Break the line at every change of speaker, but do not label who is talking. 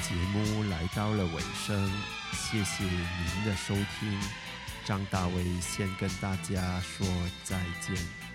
节目来到了尾声，谢谢您的收听。张大为先跟大家说再见。